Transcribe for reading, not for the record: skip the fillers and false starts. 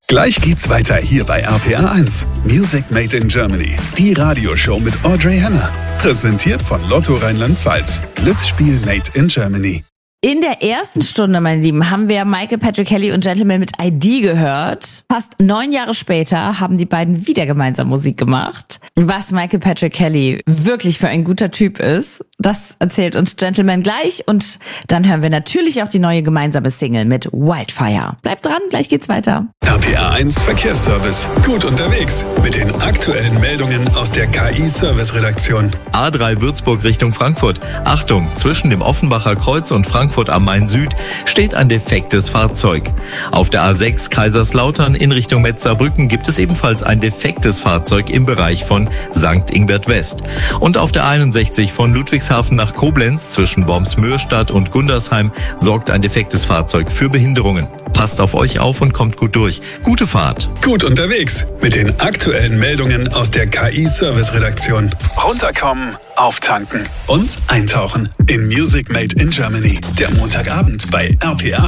Gleich geht's weiter hier bei RPA 1. Music Made in Germany. Die Radioshow mit Audrey Henner. Präsentiert von Lotto Rheinland-Pfalz. Glücksspiel Made in Germany. In der ersten Stunde, meine Lieben, haben wir Michael Patrick Kelly und Gentleman mit ID gehört. Fast 9 Jahre später haben die beiden wieder gemeinsam Musik gemacht. Was Michael Patrick Kelly wirklich für ein guter Typ ist, das erzählt uns Gentleman gleich. Und dann hören wir natürlich auch die neue gemeinsame Single mit Wildfire. Bleibt dran, gleich geht's weiter. RPA 1 Verkehrsservice. Gut unterwegs mit den aktuellen Meldungen aus der KI-Service-Redaktion. A3 Würzburg Richtung Frankfurt. Achtung, zwischen dem Offenbacher Kreuz und Frankfurt am Main Süd steht ein defektes Fahrzeug. Auf der A6 Kaiserslautern in Richtung Metzerbrücken gibt es ebenfalls ein defektes Fahrzeug im Bereich von St. Ingbert West. Und auf der 61 von Ludwigshafen nach Koblenz zwischen Worms-Mörstadt und Gundersheim sorgt ein defektes Fahrzeug für Behinderungen. Passt auf euch auf und kommt gut durch. Gute Fahrt. Gut unterwegs mit den aktuellen Meldungen aus der KI-Service-Redaktion. Runterkommen, auftanken und eintauchen in Music Made in Germany. Der Montagabend bei RPA